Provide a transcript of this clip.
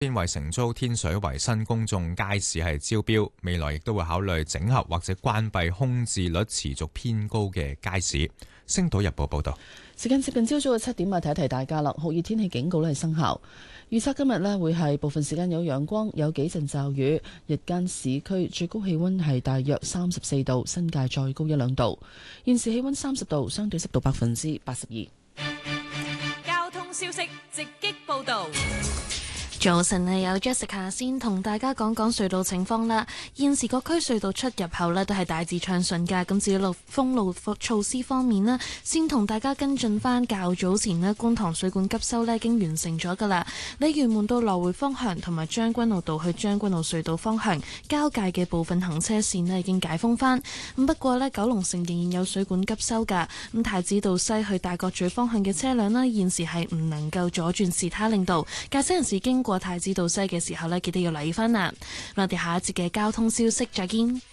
邊為承租天水圍新公眾街市係招標，未來亦都會考慮整合或者關閉空置率持續偏高嘅街市。星島日報報道。 時間接近朝早嘅7點啊，提一提大家啦，酷熱天氣警告咧係生效。預測今日咧會係部分時間有陽光，有幾陣驟雨。日間市區最高氣溫係大約34度，新界再高1-2度。現時氣溫30度，相對濕度82%。 交通消息直擊報道。 早晨啊，有 Jessica 先同大家講講隧道情況啦。現時各區隧道出入口呢都係大致暢順㗎。咁至於封路措施方面呢，先同大家跟進返較早前呢，觀塘水管急修呢已經完成咗㗎啦。鯉魚門道來回方向同埋將軍澳道去將軍澳隧道方向交界嘅部分行車線呢已經解封返。咁不過呢，九龍城仍然有水管急修㗎。咁太子道西去大角咀方向嘅車輛呢，現時係唔能夠左轉士他令道。駕駛人士經過太子道西嘅時候呢，記得要留意返啦。我哋下一節嘅交通消息再見。